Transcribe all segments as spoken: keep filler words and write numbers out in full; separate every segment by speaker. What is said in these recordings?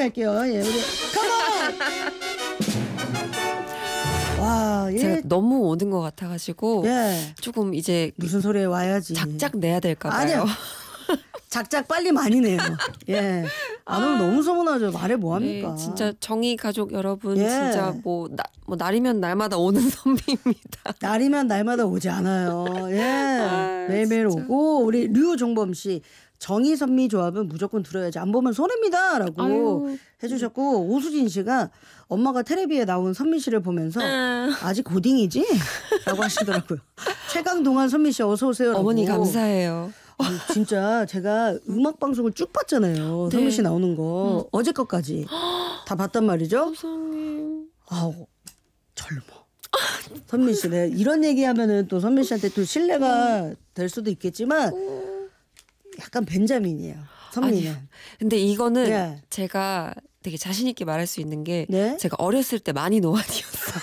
Speaker 1: 갈게요. 예, 우리 컴온. 와, 예.
Speaker 2: 제가 너무 오는 것 같아가지고
Speaker 1: 예.
Speaker 2: 조금 이제
Speaker 1: 무슨 소리에 와야지.
Speaker 2: 작작 내야 될까 봐요.
Speaker 1: 아니요. 작작 빨리 많이 내요. 예. 안 오면 너무 소문나죠. 말해 뭐 합니까?
Speaker 2: 네, 진짜 정의 가족 여러분
Speaker 1: 예.
Speaker 2: 진짜 뭐, 나, 뭐 날이면 날마다 오는 선배입니다.
Speaker 1: 날이면 날마다 오지 않아요. 예.
Speaker 2: 아,
Speaker 1: 매일매일
Speaker 2: 진짜.
Speaker 1: 오고 우리 류종범 씨 정의 선미 조합은 무조건 들어야지. 안 보면 손해입니다라고
Speaker 2: 아유.
Speaker 1: 해주셨고 오수진 씨가 엄마가 텔레비에 나온 선미 씨를 보면서
Speaker 2: 아.
Speaker 1: 아직 고딩이지? 라고 하시더라고요. 최강 동안 선미 씨 어서 오세요.
Speaker 2: 어머니 감사해요.
Speaker 1: 아니, 진짜 제가 음악 방송을 쭉 봤잖아요.
Speaker 2: 네.
Speaker 1: 선미 씨 나오는 거 어제 것까지 다 봤단 말이죠.
Speaker 2: 감사님.
Speaker 1: 아우 젊어. 선미 씨, 네 이런 얘기하면은 또 선미 씨한테 또 신뢰가 될 수도 있겠지만 약간 벤자민이에요. 선미는.
Speaker 2: 아니요. 근데 이거는
Speaker 1: 네.
Speaker 2: 제가 되게 자신 있게 말할 수 있는 게
Speaker 1: 네?
Speaker 2: 제가 어렸을 때 많이 노안이었어요.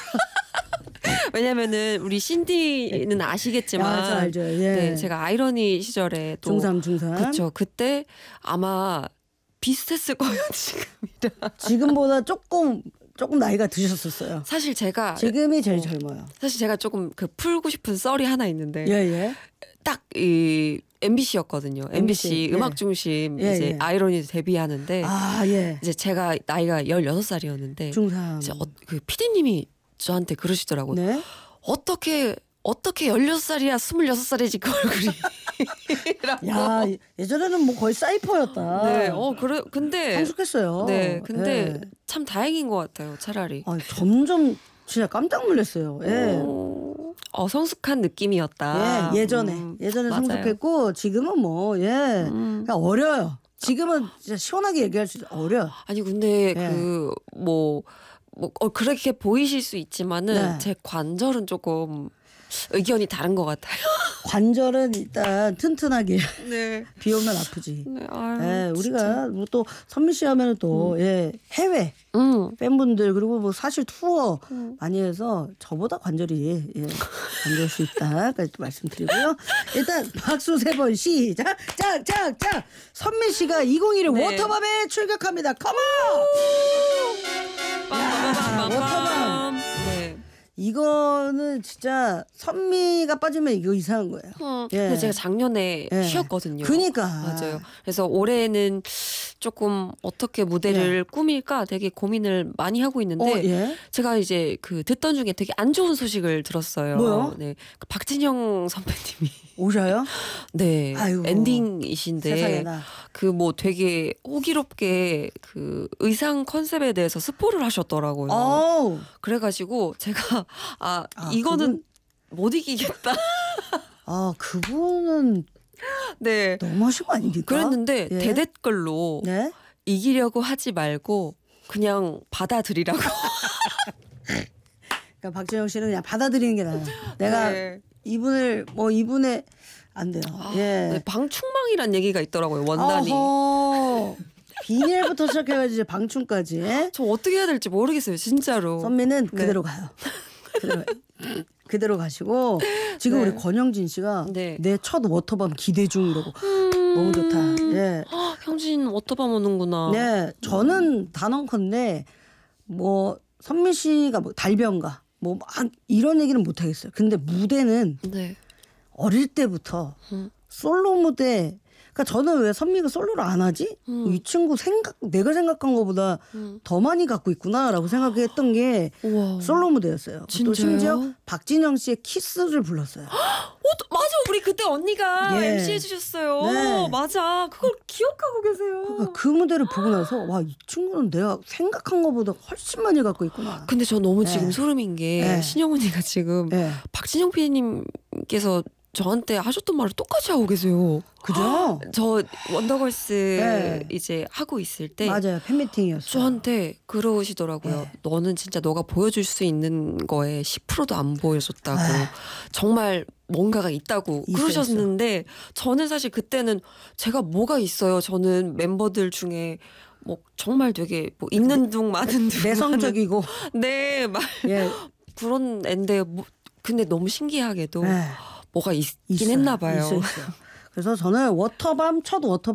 Speaker 2: 왜냐면은 우리 신디는 아시겠지만
Speaker 1: 아, 잘 알죠. 예.
Speaker 2: 네, 제가 아이러니 시절에 또
Speaker 1: 중삼 중삼.
Speaker 2: 그렇죠. 그때 아마 비슷했을 거예요 지금이랑.
Speaker 1: 지금보다 조금 조금 나이가 드셨었어요.
Speaker 2: 사실 제가
Speaker 1: 지금이 제일 젊어요.
Speaker 2: 사실 제가 조금 그 풀고 싶은 썰이 하나 있는데
Speaker 1: 예예.
Speaker 2: 딱 이 엠비씨였거든요. 엠비씨,
Speaker 1: 엠비씨, 예.
Speaker 2: 음악 중심
Speaker 1: 예,
Speaker 2: 이제
Speaker 1: 예.
Speaker 2: 아이러니 데뷔하는데
Speaker 1: 아 예.
Speaker 2: 이제 제가 나이가 열여섯 살이었는데
Speaker 1: 중삼.
Speaker 2: 이제 어, 그 피디님이 저한테 그러시더라고요.
Speaker 1: 네.
Speaker 2: 어떻게 어떻게 열여섯 살이야 스물여섯 살이지 그 얼굴이. 라고.
Speaker 1: 야 예전에는 뭐 거의 사이퍼였다.
Speaker 2: 네, 어 그래 근데
Speaker 1: 성숙했어요.
Speaker 2: 네, 근데
Speaker 1: 예.
Speaker 2: 참 다행인 것 같아요. 차라리.
Speaker 1: 아, 점점 진짜 깜짝 놀랐어요. 예.
Speaker 2: 어, 어, 성숙한 느낌이었다.
Speaker 1: 예, 예전에
Speaker 2: 음,
Speaker 1: 예전에
Speaker 2: 맞아요.
Speaker 1: 성숙했고 지금은 뭐 예,
Speaker 2: 음.
Speaker 1: 그냥 어려요. 지금은 진짜 시원하게 얘기할 수 있어. 어려.
Speaker 2: 아니 근데
Speaker 1: 예.
Speaker 2: 그 뭐 뭐 어, 그렇게 보이실 수 있지만은
Speaker 1: 네.
Speaker 2: 제 관절은 조금 의견이 다른 것 같아요.
Speaker 1: 관절은 일단 튼튼하게
Speaker 2: 네.
Speaker 1: 비 오면 아프지.
Speaker 2: 네, 아유,
Speaker 1: 예,
Speaker 2: 진짜.
Speaker 1: 우리가 뭐 또 선미 씨 하면은 또 예, 해외
Speaker 2: 음.
Speaker 1: 팬분들 그리고 뭐 사실 투어
Speaker 2: 음.
Speaker 1: 많이 해서 저보다 관절이 예, 안 좋을 수 있다까지 또 말씀드리고요. 일단 박수 세 번 시작. 짝짝짝. 선미 씨가 이천십일
Speaker 2: 네.
Speaker 1: 워터밤에 출격합니다. 컴온. 야, 워터밤.
Speaker 2: 네.
Speaker 1: 이거는 진짜 선미가 빠지면 이거 이상한 거예요.
Speaker 2: 음,
Speaker 1: 예.
Speaker 2: 근데 제가 작년에
Speaker 1: 예.
Speaker 2: 쉬었거든요.
Speaker 1: 그니까.
Speaker 2: 맞아요. 그래서 올해는 조금 어떻게 무대를 꾸밀까 되게 고민을 많이 하고 있는데
Speaker 1: 어, 예.
Speaker 2: 제가 이제 그 듣던 중에 되게 안 좋은 소식을 들었어요.
Speaker 1: 뭐요?
Speaker 2: 네, 그 박진영 선배님이
Speaker 1: 오셔요?
Speaker 2: 네
Speaker 1: 아이고,
Speaker 2: 엔딩이신데
Speaker 1: 세상에나.
Speaker 2: 그 뭐 되게 호기롭게 그 의상 컨셉에 대해서 스포를 하셨더라고요.
Speaker 1: 어우.
Speaker 2: 그래가지고 제가 아,
Speaker 1: 아,
Speaker 2: 이거는
Speaker 1: 그분-
Speaker 2: 못 이기겠다.
Speaker 1: 아, 그분은
Speaker 2: 네.
Speaker 1: 너무 하신 거 아닙니까?
Speaker 2: 그랬는데
Speaker 1: 예?
Speaker 2: 대댓글로
Speaker 1: 네?
Speaker 2: 이기려고 하지 말고 그냥 받아들이라고.
Speaker 1: 그러니까 박진영 씨는 그냥 받아들이는 게 나아요. 내가
Speaker 2: 네.
Speaker 1: 이분을 뭐 이분의 안 돼요.
Speaker 2: 아,
Speaker 1: 예.
Speaker 2: 네, 방충망이란 얘기가 있더라고요. 원단이.
Speaker 1: 어허. 비닐부터 시작해가지고 이제 방충까지. 예?
Speaker 2: 저 어떻게 해야 될지 모르겠어요. 진짜로.
Speaker 1: 선미는
Speaker 2: 네.
Speaker 1: 그대로 가요. 그대로, 그대로 가시고 지금
Speaker 2: 네.
Speaker 1: 우리 권영진 씨가
Speaker 2: 네.
Speaker 1: 내 첫 워터밤 기대 중 이러고
Speaker 2: 음...
Speaker 1: 너무 좋다. 예.
Speaker 2: 헉, 형진 워터밤 오는구나.
Speaker 1: 네, 저는 단언컨대 뭐 선미 씨가 뭐 달변가 뭐 막 이런 얘기는 못 하겠어요. 근데 무대는
Speaker 2: 네.
Speaker 1: 어릴 때부터
Speaker 2: 음.
Speaker 1: 솔로 무대. 그러니까 저는 왜 선미가 솔로를 안 하지?
Speaker 2: 음.
Speaker 1: 이 친구 생각 내가 생각한 것보다
Speaker 2: 음.
Speaker 1: 더 많이 갖고 있구나라고 생각했던 게
Speaker 2: 우와.
Speaker 1: 솔로 무대였어요.
Speaker 2: 진짜요?
Speaker 1: 또 심지어 박진영 씨의 키스를 불렀어요.
Speaker 2: 어, 맞아. 우리 그때 언니가
Speaker 1: 예.
Speaker 2: 엠씨 해주셨어요.
Speaker 1: 네.
Speaker 2: 맞아. 그걸 기억하고 계세요.
Speaker 1: 그러니까 그 무대를 보고 나서 와, 이 친구는 내가 생각한 것보다 훨씬 많이 갖고 있구나.
Speaker 2: 근데 저 너무 지금
Speaker 1: 네.
Speaker 2: 소름인 게
Speaker 1: 네.
Speaker 2: 신영 언니가 지금
Speaker 1: 예.
Speaker 2: 박진영 피디님께서 저한테 하셨던 말을 똑같이 하고 계세요.
Speaker 1: 그죠?
Speaker 2: 저 원더걸스
Speaker 1: 네.
Speaker 2: 이제 하고 있을 때
Speaker 1: 맞아요. 팬미팅이었어요.
Speaker 2: 저한테 그러시더라고요.
Speaker 1: 네.
Speaker 2: 너는 진짜 너가 보여줄 수 있는 거에 십 퍼센트도 안 보여줬다고.
Speaker 1: 아.
Speaker 2: 정말 뭔가가 있다고
Speaker 1: 있어,
Speaker 2: 그러셨는데 저는 사실 그때는 제가 뭐가 있어요. 저는 멤버들 중에 뭐 정말 되게 뭐 있는 둥 마는 둥
Speaker 1: 내성적이고.
Speaker 2: 네, 막
Speaker 1: 예.
Speaker 2: 그런 앤데 뭐, 근데 너무 신기하게도
Speaker 1: 네.
Speaker 2: 뭐가 있긴
Speaker 1: 있어요.
Speaker 2: 했나 봐요.
Speaker 1: 있어, 있어요. 그래서 저는 워터밤 첫 워터